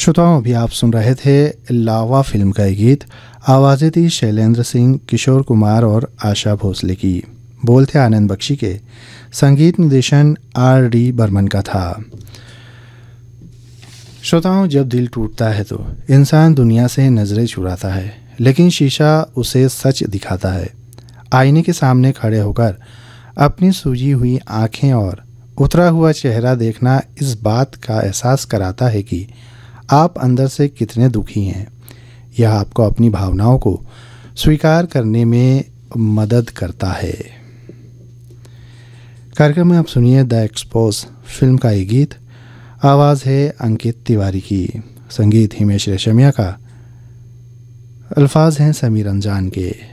श्रोताओं, अभी आप सुन रहे थे लावा फिल्म का ये गीत। आवाज़ें थी शैलेंद्र सिंह, किशोर कुमार और आशा भोसले की। बोल थे आनंद बख्शी के। संगीत निर्देशन R.D. बर्मन का था। श्रोताओं, जब दिल टूटता है तो इंसान दुनिया से नज़रें चुराता है, लेकिन शीशा उसे सच दिखाता है। आईने के सामने खड़े होकर अपनी सूजी हुई आँखें और उतरा हुआ चेहरा देखना इस बात का एहसास कराता है कि आप अंदर से कितने दुखी हैं। यह आपको अपनी भावनाओं को स्वीकार करने में मदद करता है। कार्यक्रम में आप सुनिए द एक्सपोज फिल्म का ये गीत। आवाज़ है अंकित तिवारी की, संगीत हिमेश रेशमिया का, अल्फाज हैं समीर रमजान के।